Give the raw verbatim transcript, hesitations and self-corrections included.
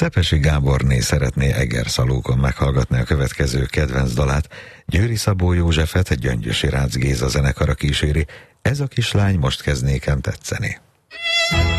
Szepesi Gáborné szeretné Egerszalókon meghallgatni a következő kedvenc dalát. Győri Szabó Józsefet Gyöngyösi Rácz Géza zenekara kíséri. Ez a kislány most kezd nékem tetszeni.